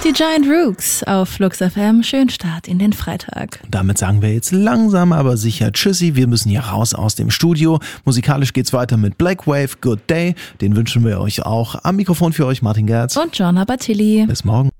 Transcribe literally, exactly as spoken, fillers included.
Die Giant Rooks auf Flux F M. Schönen Start in den Freitag. Damit sagen wir jetzt langsam, aber sicher Tschüssi. Wir müssen hier raus aus dem Studio. Musikalisch geht's weiter mit Black Wave, Good Day. Den wünschen wir euch auch. Am Mikrofon für euch Martin Gerz und John Abatilli. Bis morgen.